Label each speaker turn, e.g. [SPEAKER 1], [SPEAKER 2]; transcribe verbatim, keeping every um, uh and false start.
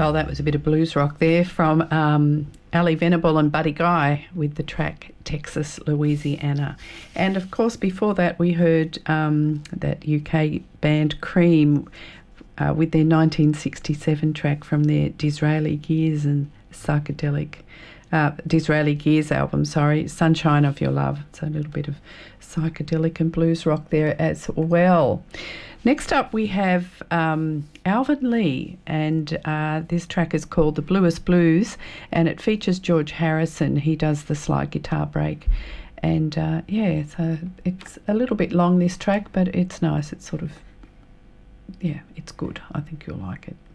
[SPEAKER 1] Well, that was a bit of blues rock there from um, Ali Venable and Buddy Guy with the track Texas, Louisiana. And, of course, before that we heard um, that U K band Cream uh, with their nineteen sixty-seven track from their Disraeli Gears and Psychedelic, uh, Disraeli Gears album, sorry, Sunshine of Your Love. So a little bit of psychedelic and blues rock there as well. Next up we have um, Alvin Lee, and uh, this track is called The Bluest Blues, and it features George Harrison. He does the slide guitar break, and uh, yeah, so it's a little bit long, this track, but it's nice. It's sort of, yeah, it's good. I think you'll like it.